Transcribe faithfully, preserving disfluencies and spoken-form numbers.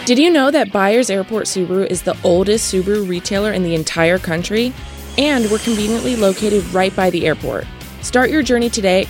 Did you know that Byers Airport Subaru is the oldest Subaru retailer in the entire country? And we're conveniently located right by the airport. Start your journey today